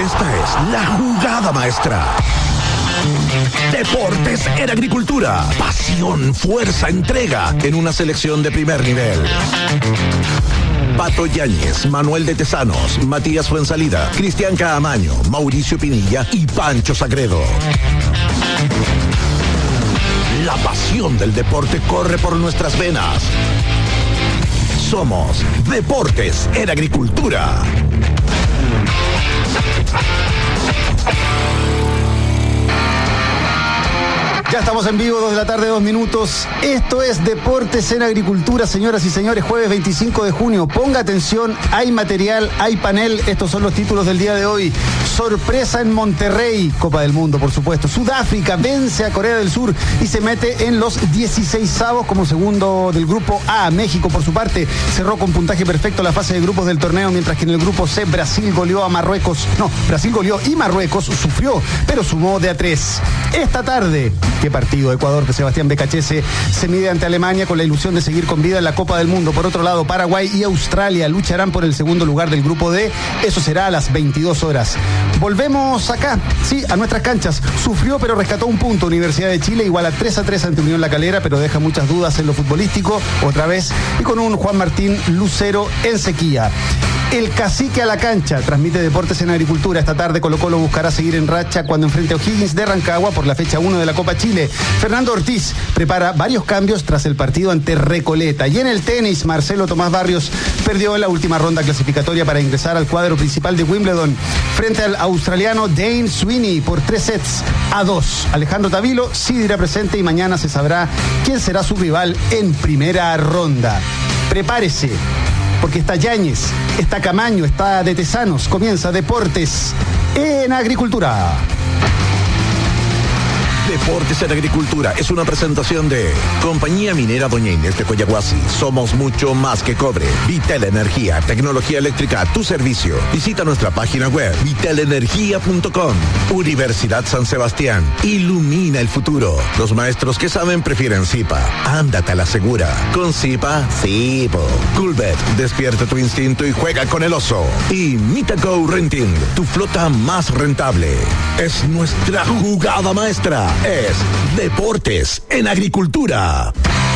Esta es la jugada maestra. Deportes en agricultura. Pasión, fuerza, entrega en una selección de primer nivel. Pato Yáñez, Manuel de Tesanos, Matías Fuensalida, Cristian Caamaño, Mauricio Pinilla y Pancho Sagredo. La pasión del deporte corre por nuestras venas. Somos Deportes en Agricultura. Ya estamos en vivo, 2 de la tarde, 2 minutos. Esto es Deportes en Agricultura, señoras y señores, jueves 25 de junio. Ponga atención, hay material, hay panel. Estos son los títulos del día de hoy. Sorpresa en Monterrey, Copa del Mundo, por supuesto. Sudáfrica vence a Corea del Sur y se mete en los 16avos como segundo del grupo A. México, por su parte, cerró con puntaje perfecto la fase de grupos del torneo, mientras que en el grupo C, Brasil goleó y Marruecos sufrió, pero sumó de a 3. Esta tarde, qué partido. Ecuador de Sebastián Becachese se mide ante Alemania con la ilusión de seguir con vida en la Copa del Mundo. Por otro lado, Paraguay y Australia lucharán por el segundo lugar del grupo D. Eso será a las 22 horas. Volvemos acá, sí, a nuestras canchas. Sufrió pero rescató un punto. Universidad de Chile igual a 3-3 ante Unión La Calera, pero deja muchas dudas en lo futbolístico, otra vez, y con un Juan Martín Lucero en sequía. El cacique a la cancha transmite Deportes en Agricultura. Esta tarde Colo-Colo buscará seguir en racha cuando enfrente a O'Higgins de Rancagua por la fecha 1 de la Copa Chile. Fernando Ortiz prepara varios cambios tras el partido ante Recoleta. Y en el tenis, Marcelo Tomás Barrios perdió en la última ronda clasificatoria para ingresar al cuadro principal de Wimbledon frente al australiano Dane Sweeney por 3-2. Alejandro Tavilo sí dirá presente y mañana se sabrá quién será su rival en primera ronda. Prepárese, porque está Yáñez, está Camaño, está de Tesanos. Comienza Deportes en Agricultura. Deportes en Agricultura es una presentación de Compañía Minera Doña Inés de Coyahuasi. Somos mucho más que cobre. Vitel Energía, tecnología eléctrica a tu servicio. Visita nuestra página web vitelenergia.com. Universidad San Sebastián. Ilumina el futuro. Los maestros que saben prefieren Zipa. Ándate a la segura. Con Zipa, sí, po. Coolbet, despierta tu instinto y juega con el oso. Y Mitaco Renting, tu flota más rentable. Es nuestra jugada maestra. Es Deportes en Agricultura.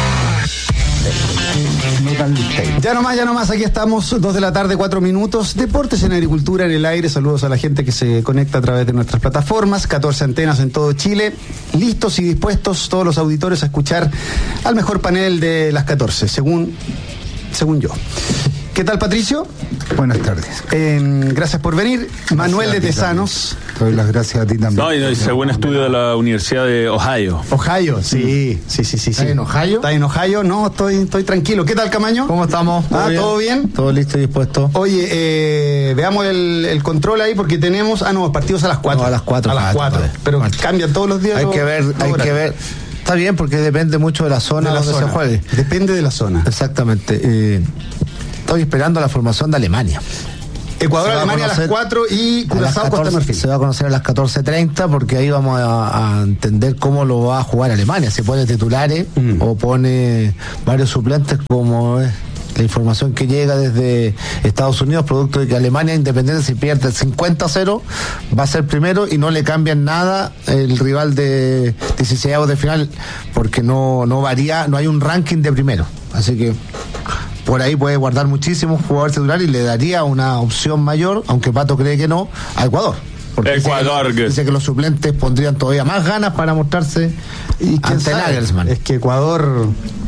Ya nomás, aquí estamos, 2 de la tarde, 4 minutos. Deportes en Agricultura en el aire. Saludos a la gente que se conecta a través de nuestras plataformas. 14 antenas en todo Chile. Listos y dispuestos todos los auditores a escuchar al mejor panel de las 14, según yo. ¿Qué tal, Patricio? Buenas tardes. Gracias por venir. Gracias, Manuel de Tesanos. Te doy las gracias a ti también. No, y según estudio de la Universidad de Ohio. Ohio, sí. ¿Estás en Ohio? ¿Estás en Ohio? No, estoy tranquilo. ¿Qué tal, Camaño? ¿Cómo estamos? ¿Todo bien? Todo listo y dispuesto. Oye, veamos el control ahí porque tenemos... partidos a las 4. No, a las 4. A las 4. Pero cambian todos los días. Hay que ver. Está bien porque depende mucho de la zona donde se juegue. Depende de la zona. Exactamente. Estoy esperando la formación de Alemania. Ecuador, Alemania a las 4 y Curazao, Costa de Marfil. Se va a conocer a las 14:30 porque ahí vamos a entender cómo lo va a jugar Alemania. Si pone titulares o pone varios suplentes, como es la información que llega desde Estados Unidos, producto de que Alemania, independiente si pierde 50-0, va a ser primero y no le cambian nada el rival de 16avos de final porque no varía, no hay un ranking de primero. Así que por ahí puede guardar muchísimos jugadores titulares y le daría una opción mayor, aunque Pato cree que no, a Ecuador. Porque dice que los suplentes pondrían todavía más ganas para mostrarse ante Nagelsmann. Es que Ecuador,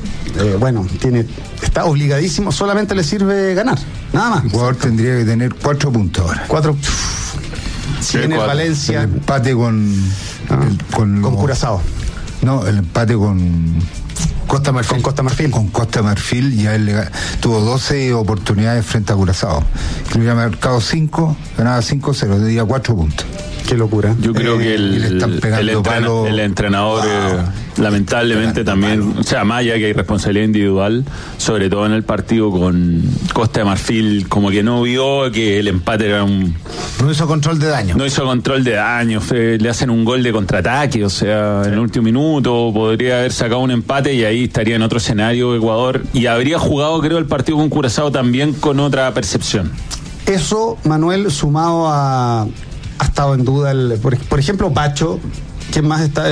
está obligadísimo, solamente le sirve ganar, nada más. Ecuador tendría que tener 4 puntos ahora. 4. Tiene Valencia. El empate con Curazao. No, el empate con Costa Marfil. Con Costa Marfil, ya él tuvo 12 oportunidades frente a Curazao. Le hubiera marcado 5, ganaba 5-0, le daría 4 puntos. Qué locura. Yo creo que el entrenador lamentablemente también, o sea, más allá que hay responsabilidad individual, sobre todo en el partido con Costa de Marfil, como que no vio que el empate era no hizo control de daño. Le hacen un gol de contraataque, o sea, en el último minuto podría haber sacado un empate y ahí estaría en otro escenario Ecuador y habría jugado, creo, el partido con Curazao también con otra percepción. Eso, Manuel, sumado a estado en duda. Por ejemplo, Pacho, ¿quién más está?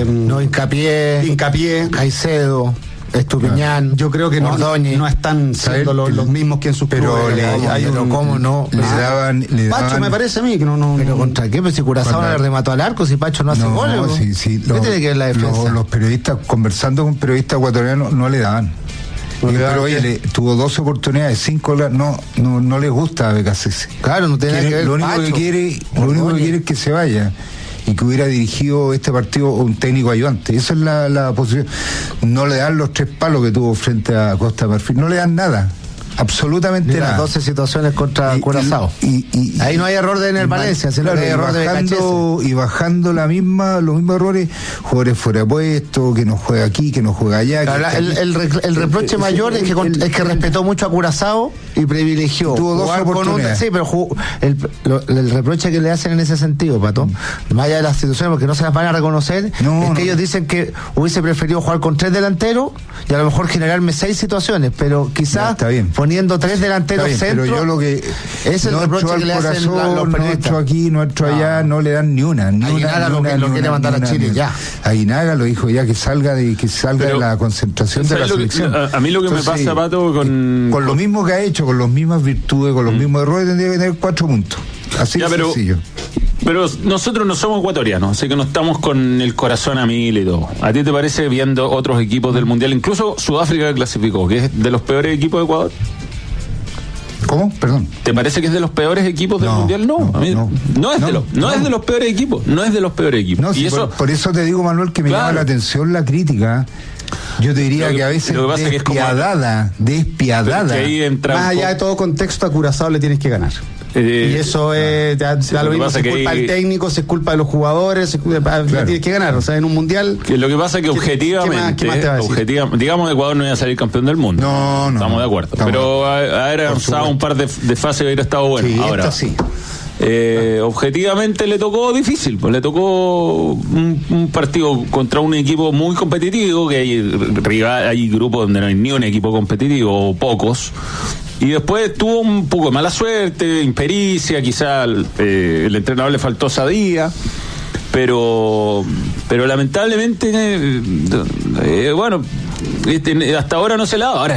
Hincapié, Caicedo, Estupiñán. Yo creo que no están siendo los mismos que en sus clubes. ¿Cómo no? Le daban Pacho, me parece a mí que no. ¿Pero contra qué? Pues si Curazao le remató al arco, si Pacho no hace goles. Sí. ¿Qué tiene que ver la defensa? Los periodistas, conversando con periodistas ecuatorianos, no le daban. Pero oye, tuvo 12 oportunidades, 5 no les gusta a Becasese. Claro, no tiene nada que ver. Lo único que quiere es que se vaya y que hubiera dirigido este partido un técnico ayudante. Esa es la posición. No le dan los 3 palos que tuvo frente a Costa de Marfil, no le dan nada. Absolutamente nada. Las 12 situaciones contra Curazao. Y ahí no hay error de Ener Valencia, sino que hay error de Becachese. Y bajando los mismos errores, jugadores fuera de puesto, que no juega aquí, que no juega allá. Claro, el reproche mayor es que respetó mucho a Curazao y privilegió. Tuvo 2 oportunidades. Sí, pero el reproche que le hacen en ese sentido, Pato, más allá de las situaciones, porque no se las van a reconocer, que ellos dicen que hubiese preferido jugar con 3 delanteros y a lo mejor generarme 6 situaciones, pero quizás poniendo 3 delanteros centro. Pero yo lo que es el reproche que le hacen los periodistas. Nuestro aquí, nuestro allá, no le dan ni una. Aguinaga lo quiere mandar a Chile ya. Aguinaga lo dijo ya, que salga de la concentración de la selección. A mí lo que me pasa, Pato, con lo mismo que ha hecho, con las mismas virtudes, con los mismos errores, tendría que tener 4 puntos. Así de sencillo. Pero nosotros no somos ecuatorianos, así que no estamos con el corazón a mil y todo. ¿A ti te parece, viendo otros equipos del Mundial, incluso Sudáfrica clasificó, que es de los peores equipos de Ecuador? ¿Cómo? Perdón. ¿Te parece que es de los peores equipos del Mundial? No es de los peores equipos. No es de los peores equipos. Y eso, por eso te digo, Manuel, que me llama la atención la crítica. Yo te diría que a veces despiadada. Más allá de todo contexto, a Curazao le tienes que ganar. Y eso es da lo mismo, si es culpa del técnico, si es culpa de los jugadores, tienes que ganar. O sea, en un mundial. Lo que pasa es que objetivamente, digamos, Ecuador no iba a salir campeón del mundo. No. Estamos de acuerdo. Pero haber avanzado un par de fases hubiera estado bueno. Sí, ahora sí. Objetivamente le tocó difícil, pues le tocó un partido contra un equipo muy competitivo, que hay grupos donde no hay ni un equipo competitivo o pocos. Y después tuvo un poco de mala suerte, impericia, quizá el entrenador le faltó osadía, pero lamentablemente, hasta ahora no se la da. Ahora,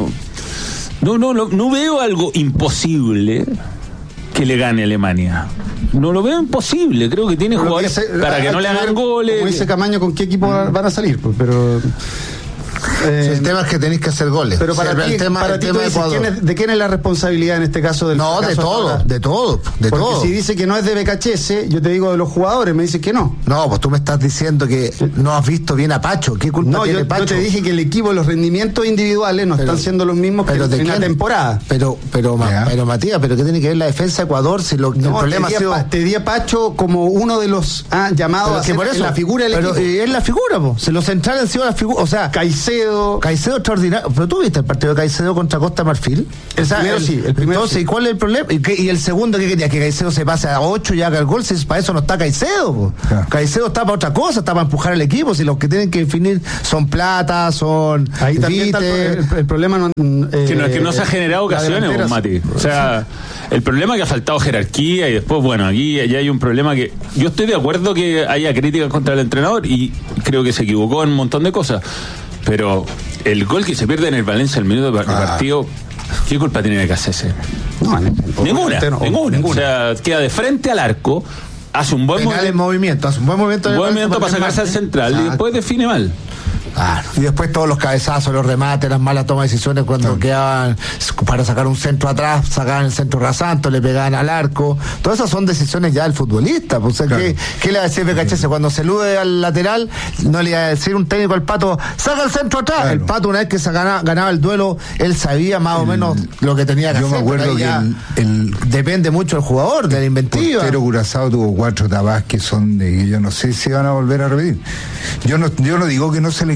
no veo algo imposible que le gane a Alemania. No lo veo imposible, creo que tiene jugadores para que no le hagan goles. Como dice Camaño, ¿con qué equipo van a salir? Pues, pero... el tema es que tenéis que hacer goles. Pero para ti, ¿de quién es la responsabilidad en este caso? De todo. Porque si dice que no es de Becachese, yo te digo de los jugadores, me dices que no. No, pues tú me estás diciendo que no has visto bien a Pacho. ¿Qué culpa tiene Pacho? Yo te dije que el equipo, los rendimientos individuales no están siendo los mismos que en la temporada. Pero Matías, ¿pero qué tiene que ver la defensa de Ecuador? Si el problema ha sido... Te di a Pacho como uno de los llamados a ser la figura del equipo. Es la figura, po. Se los centrales han sido la figura. O sea, Caicedo extraordinario. Pero tú viste el partido de Caicedo contra Costa Marfil. El primero entonces, sí. ¿y cuál es el problema? ¿Y el segundo qué quería? Que Caicedo se pase a 8 y haga el gol. Si para eso no está Caicedo, po. Caicedo está para otra cosa, está para empujar al equipo. Si los que tienen que definir son Plata, son ahí también está el problema. Que no se ha generado ocasiones, Mati. O sea, el problema es que ha faltado jerarquía y después, aquí ya hay un problema que yo estoy de acuerdo que haya críticas contra el entrenador y creo que se equivocó en un montón de cosas, pero el gol que se pierde en el Valencia al minuto de partido, ¿qué culpa tiene de Becachese? Ninguna. O sea, queda de frente al arco, hace un buen movimiento para sacarse al central y después define mal. Claro. Y después todos los cabezazos, los remates, las malas tomas de decisiones cuando quedaban para sacar un centro atrás, sacaban el centro rasante, le pegaban al arco. Todas esas son decisiones ya del futbolista. Pues, o sea, ¿qué le va a decir Becachese? Cuando se elude al lateral, no le iba a decir un técnico al Pato, saca el centro atrás. Claro. El Pato, una vez que ganaba el duelo, él sabía más o menos lo que tenía que hacer. Yo me acuerdo que depende mucho del jugador, de la inventiva. El portero Curazao tuvo 4 tapas que son de que yo no sé si van a volver a repetir. Yo no digo que no se le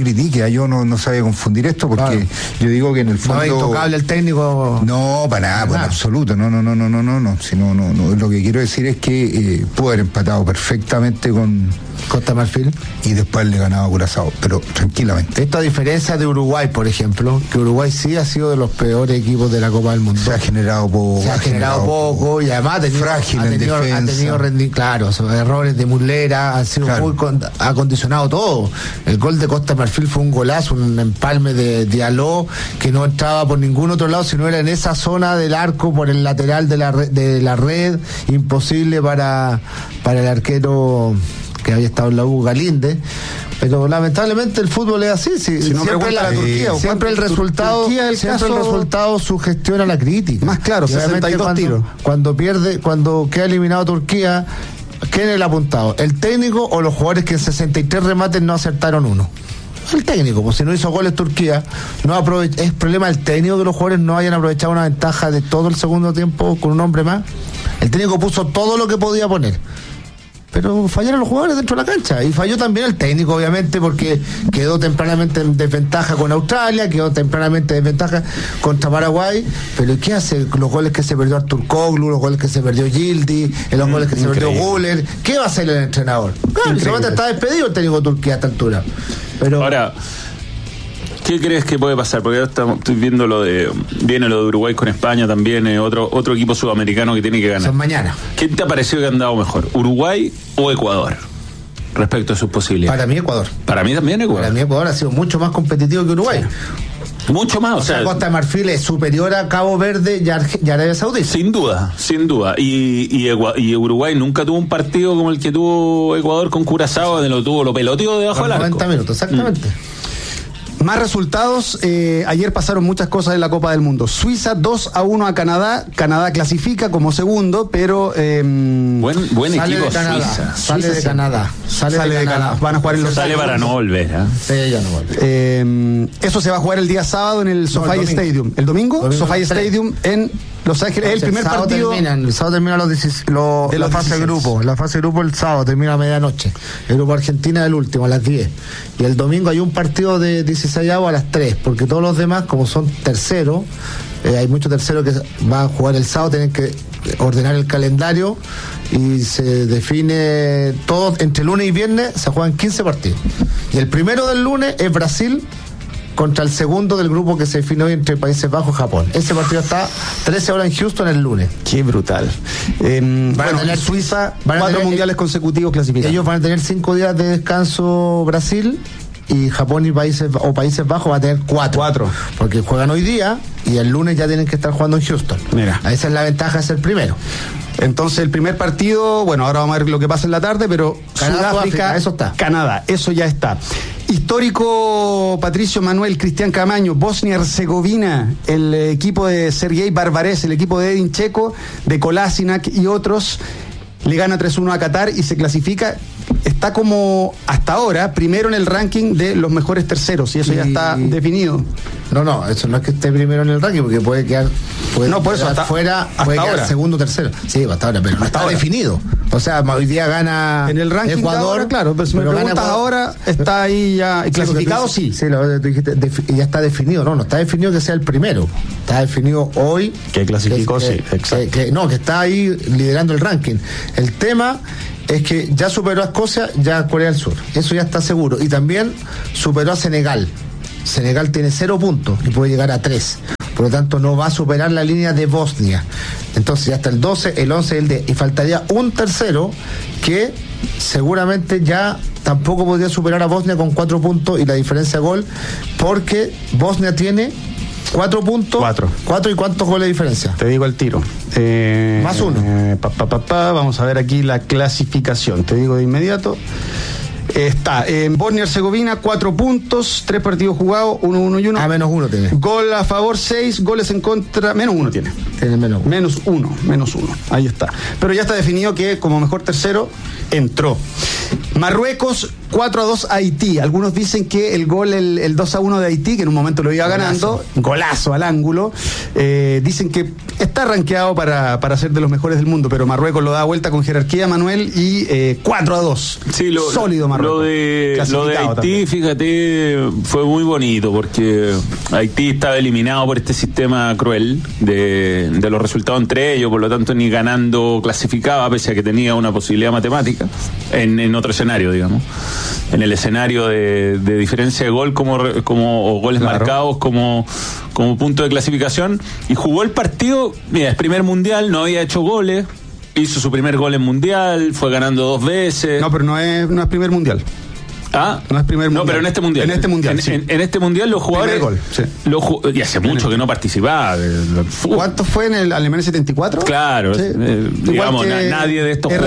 critique, yo no sabía confundir esto porque yo digo que en el fondo... No es intocable el técnico. No, para nada, en absoluto, no. Lo que quiero decir es que pudo haber empatado perfectamente con Costa Marfil y después le ganaba a Curazao, pero tranquilamente. Esto a diferencia de Uruguay, por ejemplo, que Uruguay sí ha sido de los peores equipos de la Copa del Mundo. Se ha generado poco. Y además ha tenido claro, errores de Muslera, ha condicionado todo. El gol de Costa Marfil fue un golazo, un empalme de Diallo que no entraba por ningún otro lado, sino era en esa zona del arco, por el lateral de la red, imposible para el arquero que había estado en la U, Galíndez. Pero lamentablemente el fútbol es así. Siempre el resultado sugestiona la crítica. Más claro, 62 tiros. Cuando queda eliminado Turquía, ¿quién es el apuntado? ¿El técnico o los jugadores que en 63 remates no acertaron uno? El técnico, pues si no hizo goles Turquía, es problema del técnico que los jugadores no hayan aprovechado una ventaja de todo el segundo tiempo con un hombre más. El técnico puso todo lo que podía poner, pero fallaron los jugadores dentro de la cancha, y falló también el técnico, obviamente, porque quedó tempranamente en desventaja con Australia, quedó tempranamente en desventaja contra Paraguay. Pero ¿qué hace? Los goles que se perdió Artur Koglu, los goles que se perdió Gildi, los goles que se perdió Guller, ¿qué va a hacer el entrenador? Claro, solamente está despedido el técnico de Turquía a esta altura. Pero ahora, ¿qué crees que puede pasar? Porque estoy viendo viene lo de Uruguay con España también, otro equipo sudamericano que tiene que ganar. Son mañana. ¿Quién te ha parecido que ha andado mejor, Uruguay o Ecuador, respecto a sus posibilidades? Para mí Ecuador. Para mí también Ecuador. Para mí Ecuador ha sido mucho más competitivo que Uruguay. Sí. Mucho más, o sea, Costa de Marfil es superior a Cabo Verde y Arabia Saudita. Sin duda. Y Uruguay nunca tuvo un partido como el que tuvo Ecuador con Curazao, donde lo peloteó debajo del arco. 90 minutos, exactamente. Más resultados, ayer pasaron muchas cosas en la Copa del Mundo. Suiza 2-1 a Canadá. Canadá clasifica como segundo, pero buen equipo de Suiza. Sale de Canadá. Van a jugar en los sale para no volver, Sí, ya no vuelve. Eso se va a jugar el día sábado en el SoFi Stadium. ¿El domingo? SoFi Stadium en Los Ángeles. El primer partido. El sábado termina la fase de grupo. La fase de grupo el sábado termina a medianoche. El grupo Argentina el último, a las 10. Y el domingo hay un partido de 16 a las 3, porque todos los demás, como son terceros, hay muchos terceros que van a jugar el sábado, tienen que ordenar el calendario y se define todo. Entre lunes y viernes se juegan 15 partidos. Y el primero del lunes es Brasil contra el segundo del grupo que se define hoy entre Países Bajos y Japón. Ese partido está 13 horas en Houston el lunes. Qué brutal. Van a tener Suiza 4 mundiales consecutivos clasificados. Ellos van a tener 5 días de descanso Brasil, y Japón y Países Bajos va a tener 4. Porque juegan hoy día y el lunes ya tienen que estar jugando en Houston. Mira. Esa es la ventaja de ser primero. Entonces el primer partido, bueno, ahora vamos a ver lo que pasa en la tarde, pero Sudáfrica, eso está. Canadá, eso ya está. Histórico Patricio Manuel Cristian Camaño, Bosnia-Herzegovina, el equipo de Sergei Barbarés, el equipo de Edin Checo, de Kolasinac y otros, le gana 3-1 a Qatar y se clasifica. Está como hasta ahora primero en el ranking de los mejores terceros, y eso ya está definido. No, eso no es que esté primero en el ranking, porque puede quedar fuera, puede quedar segundo o tercero. Sí, hasta ahora, pero no está definido. O sea, hoy día gana en el ranking Ecuador, ahora, claro, pero si me preguntas ahora, está ahí ya clasificado, sí. Sí, tú dijiste, ya está definido. No está definido que sea el primero. Está definido hoy. Que clasificó, sí, exacto. Que está ahí liderando el ranking. El tema es que ya superó a Escocia, ya a Corea del Sur. Eso ya está seguro. Y también superó a Senegal. Senegal tiene 0 puntos y puede llegar a 3. Por lo tanto, no va a superar la línea de Bosnia. Entonces, ya está el 12, el 11 y el 10. Y faltaría un tercero que seguramente ya tampoco podría superar a Bosnia con 4 puntos y la diferencia de gol, porque Bosnia tiene 4 puntos. 4 y ¿cuántos goles de diferencia? Te digo el tiro. Más 1. Vamos a ver aquí la clasificación. Te digo de inmediato. Está en Bosnia-Herzegovina 4 puntos, 3 partidos jugados, 1-1 y 1. Menos 1 tiene. Gol a favor 6, goles en contra, menos 1 tiene. Tiene menos 1. Ahí está. Pero ya está definido que como mejor tercero entró. Marruecos 4-2 a Haití. Algunos dicen que el gol, el 2-1 de Haití, que en un momento lo iba ganando, golazo al ángulo, dicen que está rankeado para ser de los mejores del mundo, pero Marruecos lo da vuelta con jerarquía, Manuel, y 4-2. Sí, sólido Marruecos. Lo de Haití, también. Fíjate, fue muy bonito, porque Haití estaba eliminado por este sistema cruel de los resultados entre ellos, por lo tanto ni ganando clasificaba, pese a que tenía una posibilidad matemática en otro escenario, digamos, en el escenario de diferencia de gol o goles marcados como punto de clasificación, y jugó el partido. Mira, es primer mundial, no había hecho goles, hizo su primer gol en mundial, fue ganando 2 veces. No, pero no es primer mundial. Ah, no es primer mundial. No, pero en este mundial. En este mundial los jugadores. Gol, sí. Y hace mucho que no participaba. ¿Cuánto fue en el Alemania 74? Claro, sí. Digamos, nadie de estos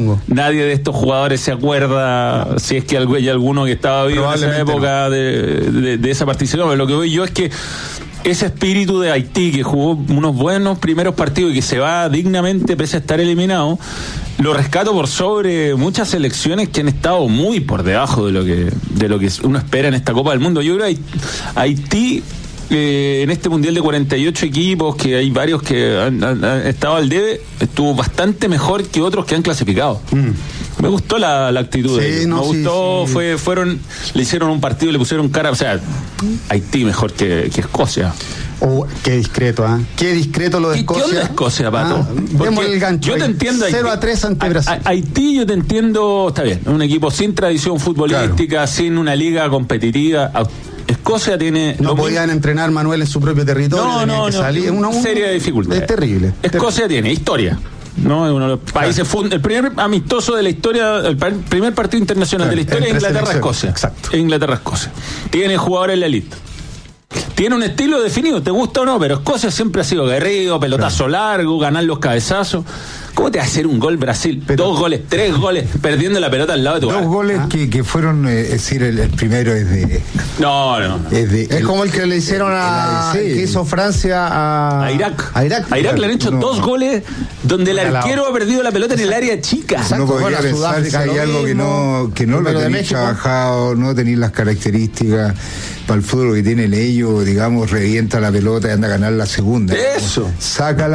jugadores se acuerda, si es que hay alguno que estaba vivo en esa época de esa participación. Pero lo que voy yo es que ese espíritu de Haití, que jugó unos buenos primeros partidos y que se va dignamente pese a estar eliminado, lo rescato por sobre muchas selecciones que han estado muy por debajo de lo que uno espera en esta Copa del Mundo. Yo creo que Haití, en este mundial de 48 equipos, que hay varios que han estado al debe, estuvo bastante mejor que otros que han clasificado. Me gustó la actitud de ellos. Me gustó, le hicieron un partido, le pusieron cara, o sea, Haití mejor que Escocia. Qué discreto, ¿eh? Qué discreto lo de Escocia. ¿Qué onda Escocia, Pato? Vemos el gancho. Yo te entiendo. 0-3 ante Brasil. Haití, yo te entiendo, está bien. Un equipo sin tradición futbolística, sin una liga competitiva. Escocia tiene... No podían entrenar, Manuel, en su propio territorio. No. Una serie de dificultades. Es terrible. Escocia tiene historia. No es uno de los países el primer amistoso de la historia, el primer partido internacional de la historia es Inglaterra-Escocia. Exacto. Inglaterra-Escocia. Tiene jugadores en la elite. Tiene un estilo definido, te gusta o no, pero Escocia siempre ha sido guerrero, pelotazo largo, ganar los cabezazos. ¿Cómo te va a hacer un gol Brasil? 2 goles, 3 goles, perdiendo la pelota al lado de tu 2 goles que fueron, es decir, el primero es de... No. Es como el que le hicieron que hizo Francia a Irak. A Irak le han hecho 2 goles donde el arquero ha perdido la pelota en el área chica. No podría pensar que hay algo que no lo tenéis trabajado, no tenéis las características para el fútbol que tienen ellos, digamos, revienta la pelota y anda a ganar la segunda. Eso. Saca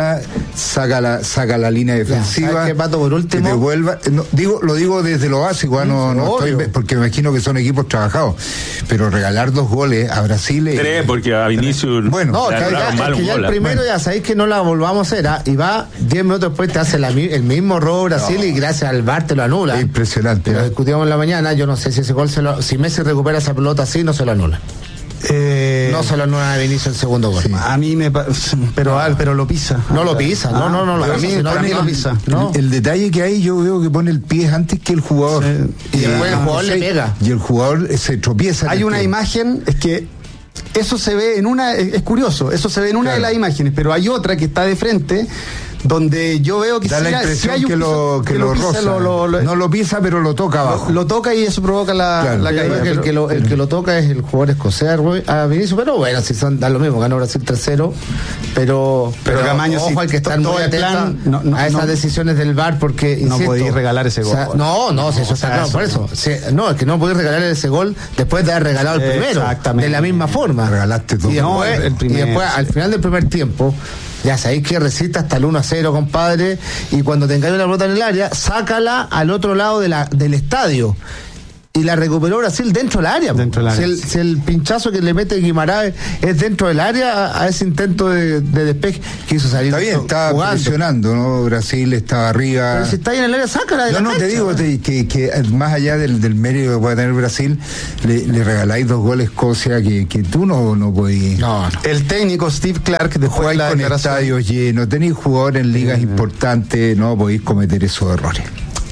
la línea defensiva. ¿Qué, Pato, por último? Que te vuelva, lo digo desde lo básico, porque me imagino que son equipos trabajados. Pero regalar 2 goles a Brasil... 3, porque a Vinicius... Bueno, ya el primero ya sabéis que no la volvamos a hacer, y va 10 minutos después te hace el mismo robo Brasil y gracias al VAR te lo anula. Es impresionante. Lo discutíamos en la mañana, yo no sé si ese gol si Messi recupera esa pelota así, no se lo anula. No se lo anula a Vinicius el segundo gol. Sí. A mí pero lo pisa. No lo pisa, no lo pisa. El detalle que hay, yo veo que pone el pie antes que el jugador. Y después el jugador le pega. Y el jugador se tropieza. Hay una imagen, es que eso se ve en una, es curioso, eso se ve en una de las imágenes, pero hay otra que está de frente, donde yo veo que da la impresión que lo roza. No lo pisa, pero lo toca abajo. Lo toca y eso provoca la caída. El que lo toca es el jugador escocés a Vinicius, pero bueno, si da lo mismo, ganó Brasil 3-0, pero Camaño, ojo, hay que estar muy atento a esas decisiones del VAR, porque no podéis regalar ese gol. Si eso está claro, por eso. Es que no podéis regalar ese gol después de haber regalado el primero. Exactamente. De la misma forma. Regalaste todo. Y después, al final del primer tiempo, ya sabéis que resiste hasta el 1-0, compadre, y cuando tengáis una pelota en el área, sácala al otro lado del estadio. Y la recuperó Brasil dentro del área. Si el pinchazo que le mete Guimaraes es dentro del área, a ese intento de despeje que hizo salir. Está bien, estaba presionando, ¿no? Brasil estaba arriba. Pero si está ahí en el área, sácala de la cancha. Te digo que más allá del mérito que pueda tener Brasil, le regaláis 2 goles a Escocia que tú no podís. No. El técnico Steve Clark, después de la con estadios llenos, tenéis jugadores en ligas importantes, no podéis cometer esos errores.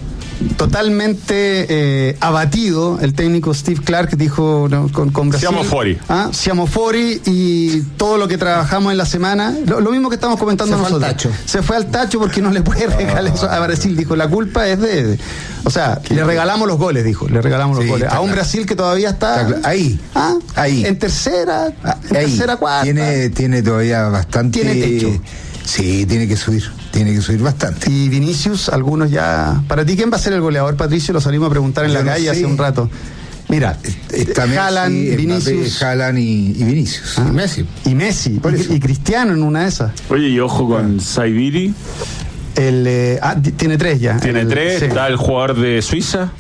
Totalmente abatido el técnico Steve Clark, dijo con Brasil. Siamo fuori y todo lo que trabajamos en la semana, lo mismo que estamos comentando nosotros. Se fue al tacho porque no le puede regalar eso a Brasil, dijo, la culpa es o sea, le regalamos los goles, dijo, goles a un Brasil que todavía está ahí. En tercera cuarta. Tiene todavía bastante. Tiene techo. Sí, tiene que subir. Tiene que subir bastante. Y Vinicius, algunos ya... ¿Para ti quién va a ser el goleador, Patricio? Lo salimos a preguntar en la calle hace un rato. Mira, Haaland, Vinicius. Haaland y Vinicius. Y Messi. Y Cristiano en una de esas. Oye, y ojo con Saibiri. Tiene 3 ya. Tiene 3, sí. Está el jugador de Suiza.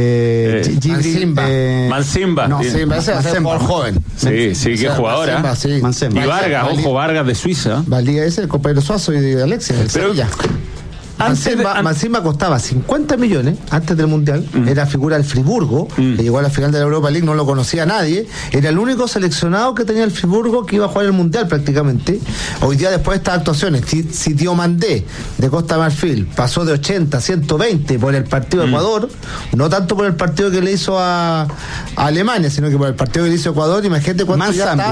Mansimba. No, Simba, ese es un joven. Sí, qué jugadora. Mansimba. Y Vargas, Vargas de Suiza. Valdía ese, el compañero Suazo y de Alexia. Mansimba costaba 50 millones antes del Mundial, era figura del Friburgo, que llegó a la final de la Europa League, no lo conocía nadie, era el único seleccionado que tenía el Friburgo que iba a jugar el Mundial prácticamente. Hoy día, después de estas actuaciones, si Diomandé de Costa Marfil pasó de 80 a 120 por el partido de Ecuador, no tanto por el partido que le hizo a Alemania, sino que por el partido que le hizo a Ecuador. Imagínate cuánto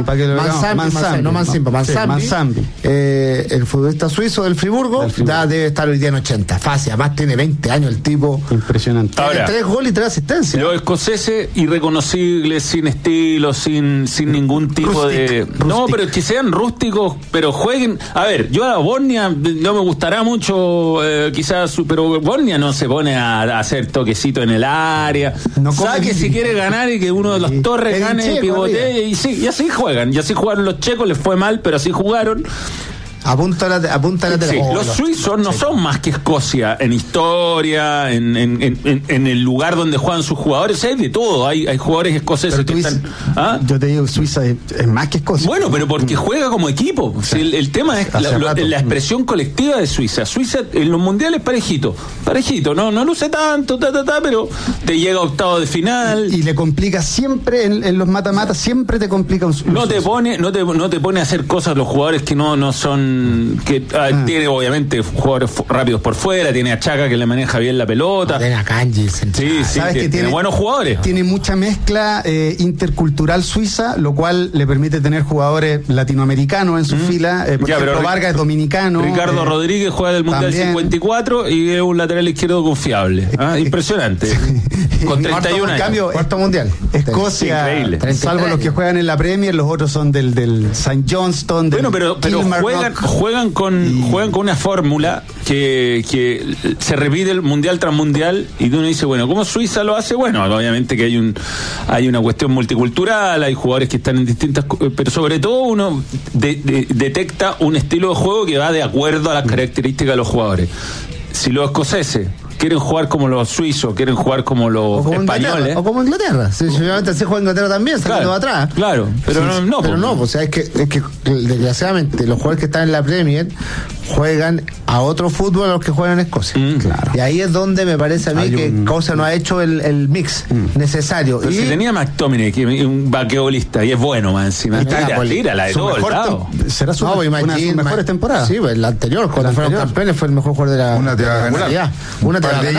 Mansambi, el futbolista suizo del Friburgo, debe estar hoy día en 80, fácil, además tiene 20 años el tipo. Impresionante. Tiene Ahora, 3 goles y 3 asistencias. Los escoceses irreconocibles, sin estilo, sin ningún tipo de... No, pero que sean rústicos, pero jueguen... A ver, yo a Bosnia no me gustará mucho, quizás, pero Bosnia no se pone a hacer toquecito en el área. No saque si quiere ganar y que uno de los Torres gane, pivotee, y así juegan. Y así jugaron los checos, les fue mal, pero así jugaron. Apunta la sí, los suizos no son más que Escocia en historia, en el lugar donde juegan sus jugadores. Hay de todo, hay jugadores escoceses que están... Yo te digo, Suiza es más que Escocia. Pero porque juega como equipo. Sí. El tema es la expresión colectiva de Suiza. Suiza en los mundiales parejito, no luce tanto, pero te llega a octavo de final. Y le complica siempre, en los mata-mata, siempre te complica un no te pone a hacer cosas los jugadores que no son... tiene obviamente jugadores rápidos por fuera, tiene a Chaca que le maneja bien la pelota, tiene a Kanji, tiene buenos jugadores, tiene mucha mezcla intercultural suiza, lo cual le permite tener jugadores latinoamericanos en su fila, por ejemplo Vargas es dominicano, Ricardo Rodríguez juega del Mundial también. 54 y es un lateral izquierdo confiable, impresionante. Con 31 años. En cambio, cuarto mundial. Escocia, salvo los que juegan en la Premier, los otros son del St. Johnston, del pero juegan con una fórmula que se repite el mundial tras mundial, y uno dice, bueno, ¿cómo Suiza lo hace? Bueno, obviamente que hay una cuestión multicultural, hay jugadores que están en distintas, pero sobre todo uno detecta un estilo de juego que va de acuerdo a las características de los jugadores. Si los escoceses quieren jugar como los suizos, quieren jugar como los españoles. O como Inglaterra. Sí, obviamente así juega Inglaterra también, saliendo de atrás. Claro, pero o sea, es que desgraciadamente los jugadores que están en la Premier juegan a otro fútbol a los que juegan en Escocia. Claro. Y ahí es donde me parece a mí que Cosa no ha hecho el mix necesario. Pero si tenía McTominay, que un vaquebolista, y es bueno más encima. Tírala de todo el lado. Será una de sus mejores temporadas. Sí, la anterior, cuando fueron campeones, fue el mejor jugador de la... Una te va a ganar. Una te va a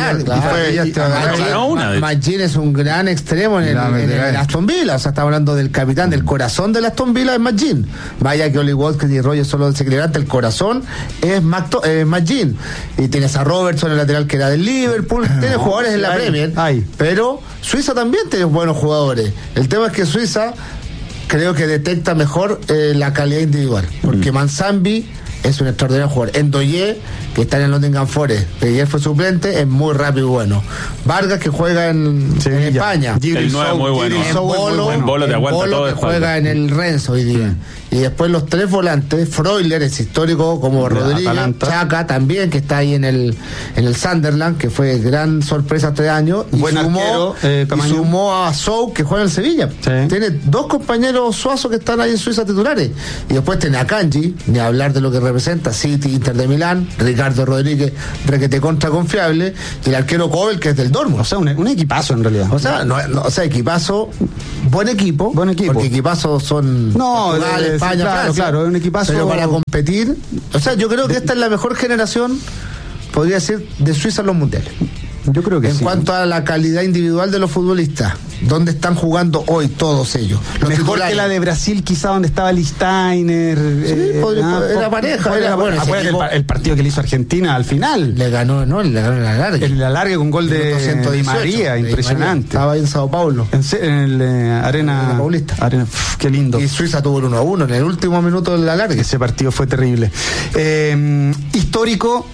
ganar. Magin es un gran extremo en el Aston Villa. O sea, estamos hablando del capitán, del corazón del Aston Villa es Magin. Vaya que Oli Watkins y Rogers solo se levanta el corazón es Magin. Y tienes a Robertson, el lateral que era del Liverpool. Tienes jugadores en la Premier, pero Suiza también tiene buenos jugadores. El tema es que Suiza creo que detecta mejor la calidad individual, porque Mansambi es un extraordinario jugador. Endoye, que está en el Nottingham Forest, que ayer fue suplente, es muy rápido y bueno. Vargas, que juega en España. El 9 es muy bueno. En Bolo te aguanta todo. Que juega en el Rennes hoy día. Y después los 3 volantes, Freuler, es histórico como Rodríguez, Atalanta. Chaca también, que está ahí en el Sunderland, que fue gran sorpresa este año. Y sumó a Sou, que juega en Sevilla. Sí. Tiene 2 compañeros suazos que están ahí en Suiza titulares. Y después tiene a Kanji, ni hablar de lo que representa City, Inter de Milán, Ricardo Rodríguez, requete contra confiable, y el arquero Kobel, que es del Dortmund. O sea, un equipazo en realidad. O sea, equipazo, buen equipo. Porque equipazos son Portugal, España, Francia. Claro, es un equipazo. Pero para competir, o sea, yo creo que esta es la mejor generación, podría ser, de Suiza en los mundiales. Yo creo que en cuanto a la calidad individual de los futbolistas, ¿dónde están jugando hoy todos ellos? Los mejor titulares. Que la de Brasil, quizá, donde estaba Lichtsteiner. Era pareja. El partido que le hizo Argentina al final. Le ganó en el alargue. El alargue con gol de Di María, impresionante. Estaba ahí en Sao Paulo. En el Arena Paulista. Qué lindo. Y Suiza tuvo el 1-1 en el último minuto del alargue. Ese partido fue terrible. Histórico.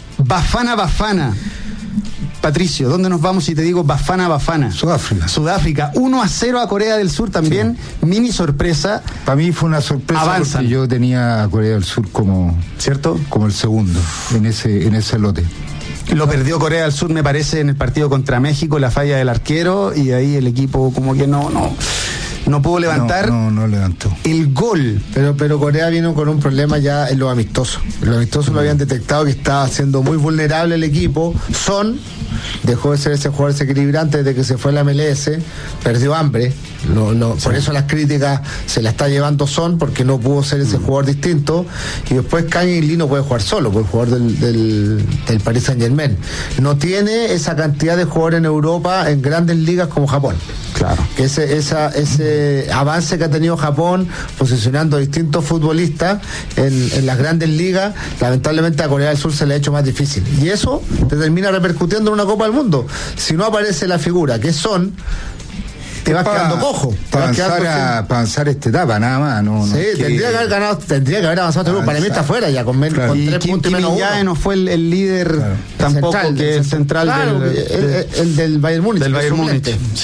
Bafana. Patricio, ¿dónde nos vamos si te digo Bafana? Sudáfrica. 1-0 a Corea del Sur también, sí. Mini sorpresa. Para mí fue una sorpresa. Avanzan. Porque yo tenía a Corea del Sur como, ¿cierto? Como el segundo en ese lote. Lo perdió Corea del Sur, me parece, en el partido contra México, la falla del arquero, y ahí el equipo como que no pudo levantar. No levantó. El gol. Pero Corea vino con un problema ya en los amistosos. En los amistosos lo habían detectado que estaba siendo muy vulnerable el equipo. Dejó de ser ese jugador desequilibrante desde que se fue a la MLS, perdió hambre. Por eso las críticas se la está llevando Son, porque no pudo ser ese jugador distinto. Y después Kang-in Lee no puede jugar solo, por el jugador del Paris Saint-Germain. No tiene esa cantidad de jugadores en Europa en grandes ligas como Japón. Claro. Que ese avance que ha tenido Japón posicionando a distintos futbolistas en las grandes ligas, lamentablemente a Corea del Sur se le ha hecho más difícil. Y eso te termina repercutiendo en una Copa del Mundo. Si no aparece la figura que Son, te vas quedando cojo. Para avanzar esta etapa, nada más. Tendría que haber avanzado este grupo. Para mí está fuera ya, con 3 puntos y menos uno. No fue el líder tampoco, que el central del Bayern Múnich. Del Bayern Múnich. Sí.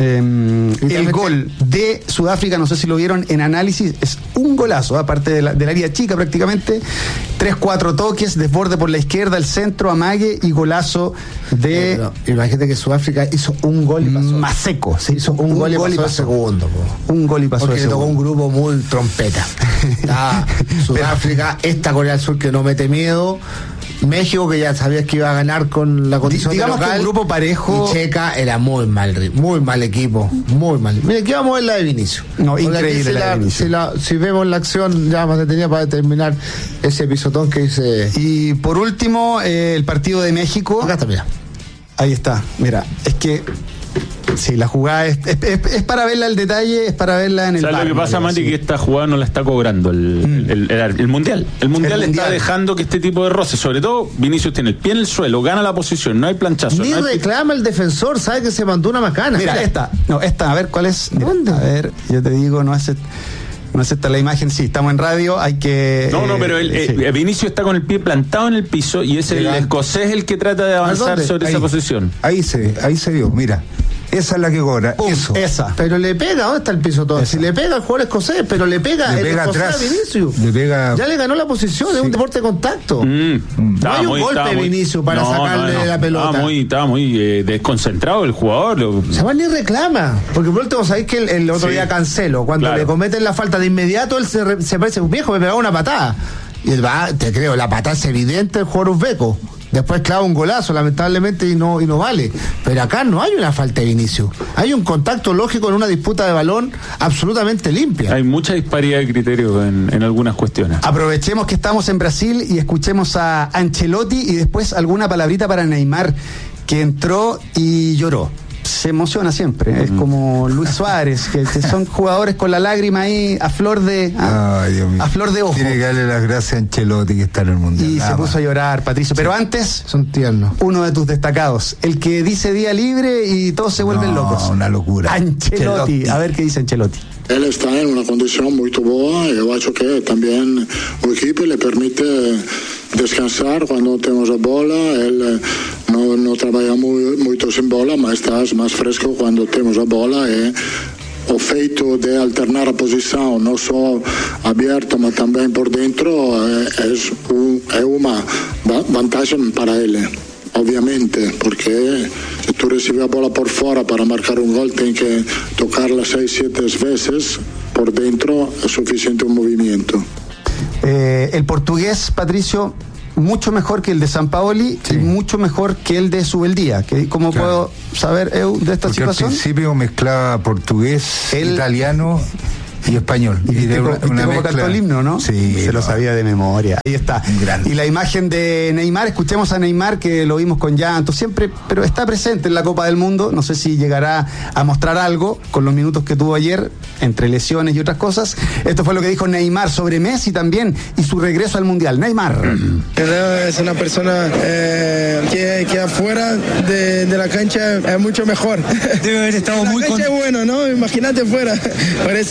El gol de Sudáfrica, no sé si lo vieron en análisis, es un golazo, aparte del área chica prácticamente. 3-4 toques, desborde por la izquierda, el centro, amague y golazo de... imagínate que Sudáfrica hizo un gol y pasó. Más seco, sí, hizo un gol y pasó el segundo. Un gol y pasó porque le tocó un grupo muy trompeta. Sudáfrica, esta Corea del Sur que no mete miedo, México que ya sabías que iba a ganar con la condición digamos local, que un grupo parejo, y Checa era muy mal equipo, muy mal. Mira, aquí vamos a ver la de Vinicius. No, increíble la de Vinicius. Si vemos la acción ya más detenida para determinar ese pisotón que dice. Y por último, el partido de México. Acá está, mira. Ahí está, mira, es que sí, la jugada es para verla al detalle, es para verla en el ¿sabes lo que pasa, Mati? Que esta jugada no la está cobrando el Mundial. El Mundial está dejando que este tipo de roces, sobre todo Vinicius tiene el pie en el suelo, gana la posición, no hay planchazo. Ni reclama el defensor, sabe que se mandó una macana. Mira, esta, a ver, ¿cuál es? Mira, ¿dónde? A ver, yo te digo, no es esta la imagen, sí, estamos en radio, hay que... pero Vinicius está con el pie plantado en el piso y es el escocés el que trata de avanzar sobre esa posición. Ahí se vio, mira. Esa es la que cobra. Eso. Esa. Pero le pega, ¿dónde está el piso todo? Si le pega al jugador escocés, pero le pega atrás. A Vinicius. Ya le ganó la posición, es un deporte de contacto. No hay un golpe de Vinicius para sacarle la pelota. Estaba muy desconcentrado el jugador. Se va ni reclama. Porque por último, sabéis que el otro día Cancelo, cuando le cometen la falta de inmediato, él se parece un viejo, me pegaba una patada. Y él va, te creo, la patada es evidente el jugador uzbeco. Después clava un golazo, lamentablemente, y no vale. Pero acá no hay una falta de Vinicius. Hay un contacto lógico en una disputa de balón absolutamente limpia. Hay mucha disparidad de criterios en algunas cuestiones. Aprovechemos que estamos en Brasil y escuchemos a Ancelotti y después alguna palabrita para Neymar, que entró y lloró. Se emociona siempre, es como Luis Suárez, que son jugadores con la lágrima ahí a flor de ojo. Tiene que darle las gracias a Ancelotti que está en el Mundial. Y se puso a llorar, Patricio. Pero antes, son tiernos. Uno de tus destacados, el que dice día libre y todos se vuelven locos. Una locura. Ancelotti. A ver qué dice Ancelotti. Ele sta in una condizione molto buona e io acho che también el equipo le permite descansar cuando tenemos la bola. Él no trabaja mucho sin bola, ma estás más fresco cuando tenemos la bola e o feito de alternar a posición no solo abierto ma también por dentro es una ventaja para él. Obviamente, porque si tú recibes la bola por fuera para marcar un gol, tienes que tocarla 6-7 veces por dentro, es suficiente un movimiento. El portugués, Patricio, mucho mejor que el de Sampaoli, y mucho mejor que el de Subeldía. ¿Cómo puedo saber de esta porque situación? Al principio mezclaba portugués, italiano y español. Y como cantó el himno, ¿no? Sí. Se lo sabía de memoria. Ahí está. Y la imagen de Neymar, escuchemos a Neymar, que lo vimos con llanto siempre, pero está presente en la Copa del Mundo. No sé si llegará a mostrar algo con los minutos que tuvo ayer, entre lesiones y otras cosas. Esto fue lo que dijo Neymar sobre Messi también y su regreso al Mundial. Neymar. Es una persona que afuera de la cancha es mucho mejor. Debe haber estado muy contento. La cancha es bueno, ¿no? Imagínate fuera. Por eso me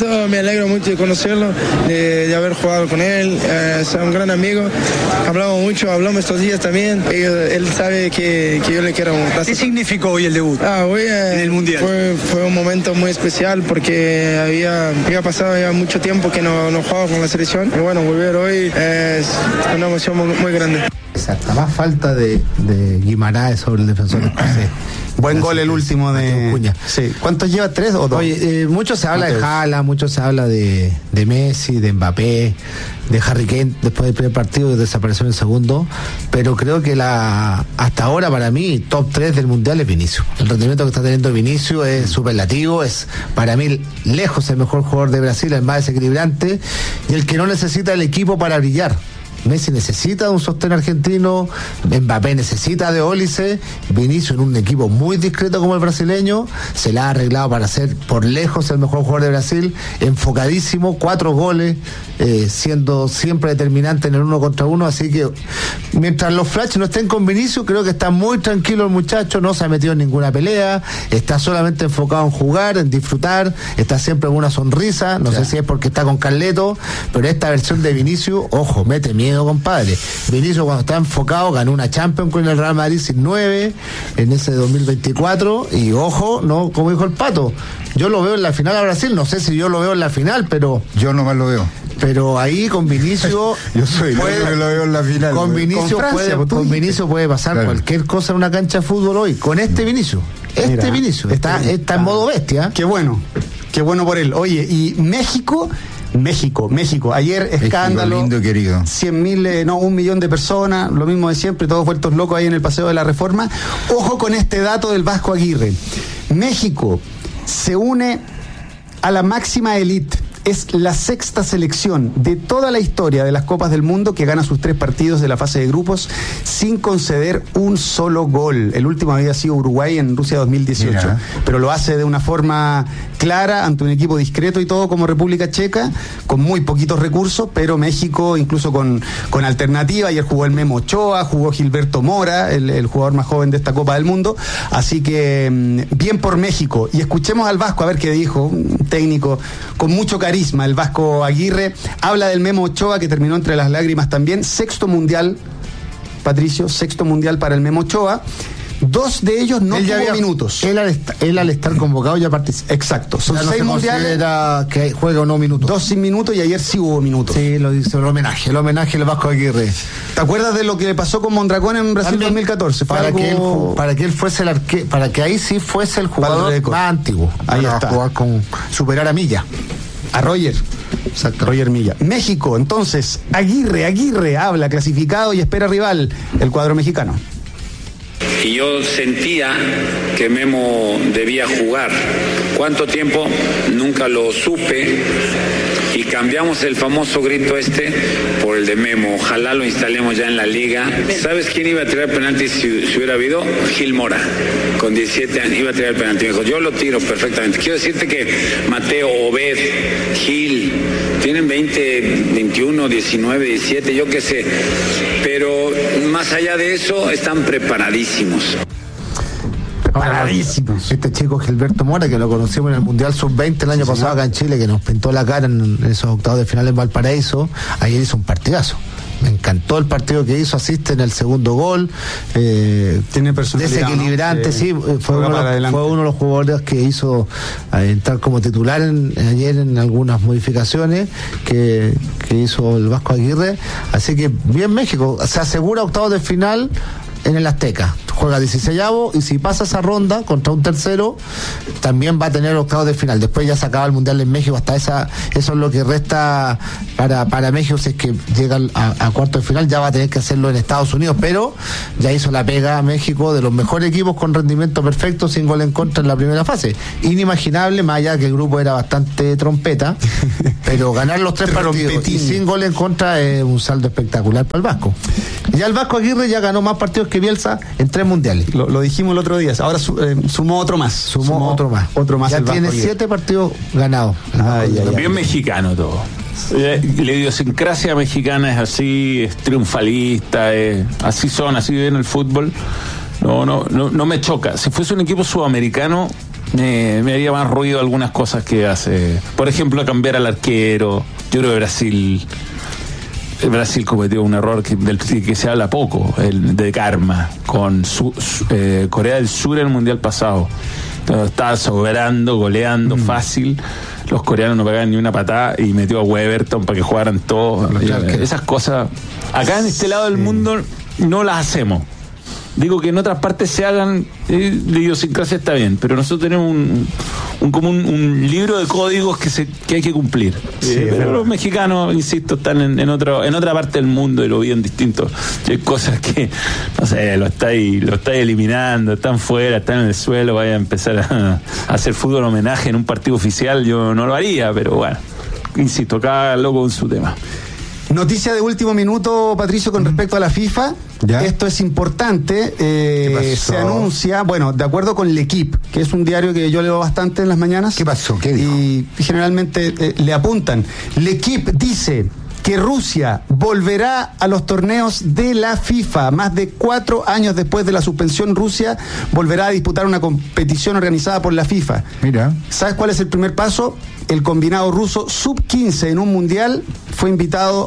alegro mucho de conocerlo, de haber jugado con él, es un gran amigo, hablamos estos días también, él sabe que yo le quiero. ¿Qué significó hoy el debut Hoy en el Mundial? Fue un momento muy especial porque había pasado ya mucho tiempo que no jugaba con la selección y bueno, volver hoy es una emoción muy grande. Exacto, más falta de Guimaraes sobre el defensor escocés. Buen gol el último de Cuña. Sí. ¿Cuántos lleva? ¿3 o 2? Oye, mucho se habla de Haaland, mucho se habla de Messi, de Mbappé, de Harry Kane después del primer partido, que desapareció en el segundo, pero creo que hasta ahora para mí top 3 del Mundial es Vinicius. El rendimiento que está teniendo Vinicius es superlativo, es para mí lejos el mejor jugador de Brasil, el más desequilibrante y el que no necesita el equipo para brillar. Messi necesita un sostén argentino, Mbappé necesita de Ólice, Vinicius en un equipo muy discreto como el brasileño, se la ha arreglado para ser por lejos el mejor jugador de Brasil, enfocadísimo, 4 goles, siendo siempre determinante en el 1 contra 1, así que mientras los flash no estén con Vinicius, creo que está muy tranquilo el muchacho, no se ha metido en ninguna pelea, está solamente enfocado en jugar, en disfrutar, está siempre con una sonrisa, no sé si es porque está con Carleto, pero esta versión de Vinicius, ojo, mete miedo, compadre. Vinicius cuando está enfocado ganó una Champions con el Real Madrid sin 9 en ese 2024 y ojo, no, como dijo el Pato, yo lo veo en la final a Brasil, no sé si yo lo veo en la final, pero yo nomás lo veo. Pero ahí con Vinicius yo soy lo veo en la final. Con Vinicius puede pasar cualquier cosa en una cancha de fútbol hoy, con este Vinicius. Vinicius está en modo bestia. Qué bueno por él. Oye, y México, ayer escándalo, lindo y querido. 100.000, 1 millón de personas, lo mismo de siempre, todos vueltos locos ahí en el Paseo de la Reforma. Ojo con este dato del Vasco Aguirre. México se une a la máxima élite. Es la 6ª selección de toda la historia de las Copas del Mundo que gana sus 3 partidos de la fase de grupos sin conceder un solo gol. El último había sido Uruguay en Rusia 2018. Mira. Pero lo hace de una forma clara ante un equipo discreto y todo como República Checa, con muy poquitos recursos, pero México incluso con alternativa. Ayer jugó el Memo Ochoa, jugó Gilberto Mora, el jugador más joven de esta Copa del Mundo. Así que bien por México. Y escuchemos al Vasco a ver qué dijo, un técnico con mucho carisma, el Vasco Aguirre. Habla del Memo Ochoa, que terminó entre las lágrimas también. 6º mundial, Patricio, 6º mundial para el Memo Ochoa. 2 de ellos no tuvo minutos. Él al estar convocado ya participa. Exacto. Son ya 6 mundiales. Que juega o no minutos. 2 sin minutos y ayer sí hubo minutos. Sí, lo dice el homenaje al Vasco Aguirre. ¿Te acuerdas de lo que pasó con Mondragón en Brasil 2014? Para que él fuese para que ahí sí fuese el jugador más antiguo. Ahí está. Jugar con superar a Milla. A Roger. Exacto. Roger Milla. México, entonces, Aguirre habla, clasificado y espera rival, el cuadro mexicano. Y yo sentía que Memo debía jugar. ¿Cuánto tiempo? Nunca lo supe. Y cambiamos el famoso grito por el de Memo. Ojalá lo instalemos ya en la liga. ¿Sabes quién iba a tirar penalti si hubiera habido? Gil Mora. Con 17 años iba a tirar el penalti. Me dijo, yo lo tiro perfectamente. Quiero decirte que Mateo, Obed, Gil, tienen 20, 21, 19, 17, yo qué sé. Pero más allá de eso, están preparadísimos. Este chico Gilberto Mora, que lo conocimos en el Mundial Sub-20 el año pasado acá en Chile, que nos pintó la cara en esos octavos de final en Valparaíso, ayer hizo un partidazo. Me encantó el partido que hizo, asiste en el segundo gol, tiene personalidad, desequilibrante, ¿no? Sí, fue uno de los jugadores que hizo entrar como titular ayer en algunas modificaciones que hizo el Vasco Aguirre, así que bien México, se asegura octavos de final en el Azteca, juega 16avo y si pasa esa ronda contra un tercero también va a tener octavos de final. Después ya se acaba el Mundial en México, hasta eso es lo que resta para México. Si es que llega a cuarto de final, ya va a tener que hacerlo en Estados Unidos, pero ya hizo la pega a México de los mejores equipos con rendimiento perfecto, sin gol en contra en la primera fase. Inimaginable, más allá que el grupo era bastante trompeta, pero ganar los 3 partidos y sin gol en contra es un saldo espectacular para el Vasco. Ya el Vasco Aguirre ya ganó más partidos que Bielsa en 3 mundiales. Lo dijimos el otro día. Ahora sumó otro más. Sumó otro más. Ya tiene 7 partidos ganados. Bien mexicano todo. La idiosincrasia mexicana es así, es triunfalista, así vive en el fútbol. No me choca. Si fuese un equipo sudamericano, me haría más ruido algunas cosas que hace. Por ejemplo, cambiar al arquero. Yo creo que Brasil cometió un error del que se habla poco, el de karma, con Corea del Sur en el Mundial pasado. Entonces, estaba sobrando, goleando fácil. Los coreanos no pegaban ni una patada y metió a Weberton para que jugaran todos. Esas cosas, acá en este lado del mundo no las hacemos. Digo que en otras partes se hagan, de idiosincrasia está bien, pero nosotros tenemos un libro de códigos que hay que cumplir. Pero los mexicanos, insisto, están en otra parte del mundo y lo viven distinto. Hay cosas que, no sé, lo estáis eliminando, están fuera, están en el suelo, vaya a empezar a hacer fútbol homenaje en un partido oficial, yo no lo haría, pero bueno, insisto, cada loco con su tema. Noticia de último minuto, Patricio, con respecto a la FIFA. ¿Ya? Esto es importante. Se anuncia, bueno, de acuerdo con L'Equipe, que es un diario que yo leo bastante en las mañanas. ¿Qué pasó? ¿Qué dijo? Y generalmente le apuntan. L'Equipe dice que Rusia volverá a los torneos de la FIFA. Más de 4 años después de la suspensión, Rusia volverá a disputar una competición organizada por la FIFA. Mira. ¿Sabes cuál es el primer paso? El combinado ruso sub-15 en un mundial fue invitado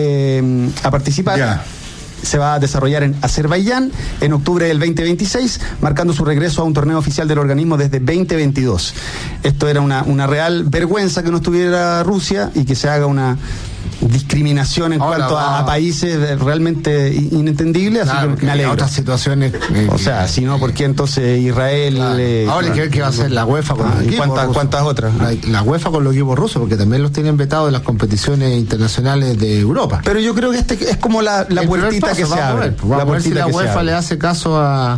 a participar. Ya. Se va a desarrollar en Azerbaiyán en octubre del 2026, marcando su regreso a un torneo oficial del organismo desde 2022. Esto era una real vergüenza que no estuviera Rusia y que se haga una discriminación en cuanto a países realmente inentendibles, así que me alegro. Otras situaciones. O sea, si no, ¿por qué entonces Israel? Ahora hay que ver qué va a hacer la UEFA con los equipos. ¿Cuántas otras? La UEFA con los equipos rusos, porque también los tienen vetados de las competiciones internacionales de Europa. Pero yo creo que este es como la puertita que se abre. Vamos a ver si la UEFA le hace caso a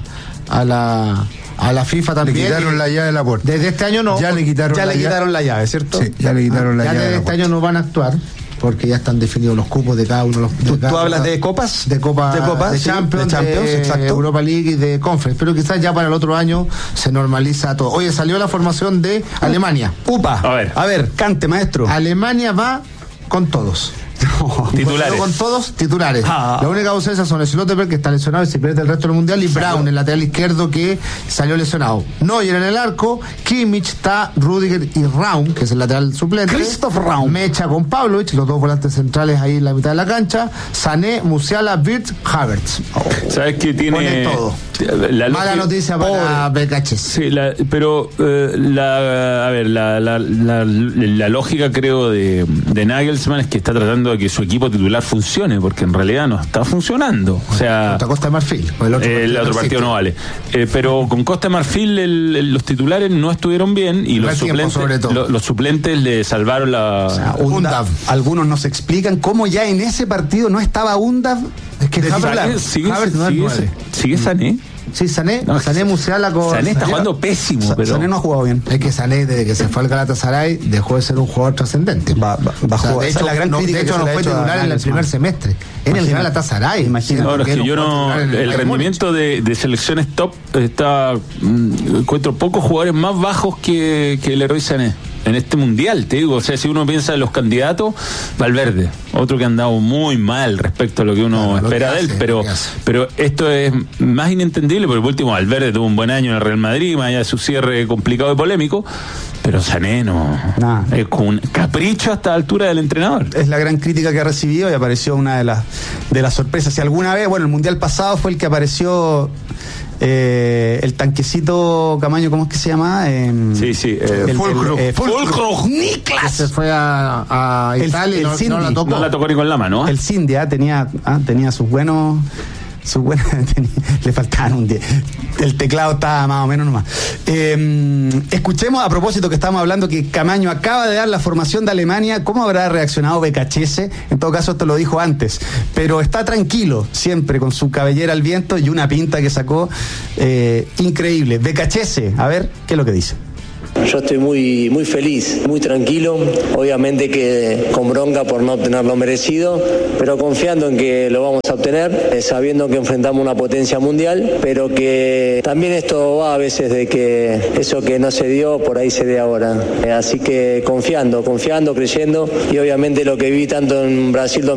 la FIFA también. Le quitaron la llave de la puerta. Desde este año no. Ya le quitaron la llave, ¿cierto? Sí, ya le quitaron la llave. Ya desde este año no van a actuar, porque ya están definidos los cupos de cada uno. ¿Tú hablas de copas? De Copa, de sí, Champions, exacto. Europa League y de Conference. Pero quizás ya para el otro año se normaliza todo. Oye, salió la formación de Alemania. ¡Upa! A ver, cante, maestro. Alemania va con todos. Titulares. Con todos titulares. La única ausencia son Slotterberg, que está lesionado y se pierde el resto del mundial, y Brown, el lateral izquierdo, que salió lesionado. Neuer en el arco, Kimmich, Rudiger y Raum, que es el lateral suplente. Christoph Raum. Mecha con Pavlovic, los dos volantes centrales ahí en la mitad de la cancha. Sané, Musiala, Wirtz, Havertz. ¿Sabes qué tiene? Pone todo. Mala noticia para Bekaches. Sí, pero la lógica, creo, de Nagelsmann es que está tratando de que su equipo titular funcione, porque en realidad no está funcionando. O sea, contra Costa de Marfil. El otro partido no vale. Pero con Costa de Marfil los titulares no estuvieron bien y los suplentes le salvaron la... O sea, Undav. Algunos nos explican cómo ya en ese partido no estaba Undav. Es que sigue Sané. Sí, Sané Musiala con... Sané está jugando pésimo, pero... Sané no ha jugado bien. Es que Sané, desde que se fue al Galatasaray, dejó de ser un jugador trascendente. Bajó. De hecho, no fue titular en el primer semestre. En el Galatasaray, imagínate. Ahora, que yo no... El rendimiento de selecciones top encuentro pocos jugadores más bajos que Leroy Sané en este mundial, te digo. O sea, si uno piensa en los candidatos, Valverde, otro que ha andado muy mal respecto a lo que uno espera de él, pero esto es más inentendible, porque por último Valverde tuvo un buen año en el Real Madrid, más allá de su cierre complicado y polémico, pero Sané no. Es como un capricho a esta altura del entrenador. Es la gran crítica que ha recibido y apareció una de las sorpresas. Si alguna vez, el mundial pasado fue el que apareció el tanquecito Camaño, ¿cómo es que se llama? Fulcro Niklas. Se fue a Italia y no la tocó. No la tocó ni con la mano. El Cindy tenía sus buenos... le faltaban un 10. El teclado estaba más o menos nomás. Escuchemos, a propósito que estamos hablando que Camaño acaba de dar la formación de Alemania, ¿cómo habrá reaccionado Bekaches? En todo caso, esto lo dijo antes, pero está tranquilo siempre, con su cabellera al viento y una pinta que sacó increíble. Bekaches, a ver qué es lo que dice. Yo estoy muy, muy feliz, muy tranquilo, obviamente que con bronca por no obtener lo merecido, pero confiando en que lo vamos a obtener, sabiendo que enfrentamos una potencia mundial, pero que también esto va a veces de que eso que no se dio, por ahí se dé ahora. Así que confiando, creyendo, y obviamente lo que vi tanto en Brasil